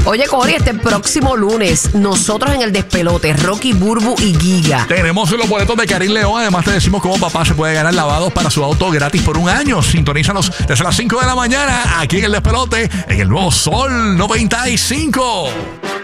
Oye, Cory, este próximo lunes, nosotros en el despelote, Rocky, Burbu y Giga. Tenemos los boletos de Karim León. Además, te decimos cómo papá se puede ganar lavados para su auto gratis por un año. Sintonízanos desde las 5 de la mañana aquí en el despelote, en el nuevo Sol 95.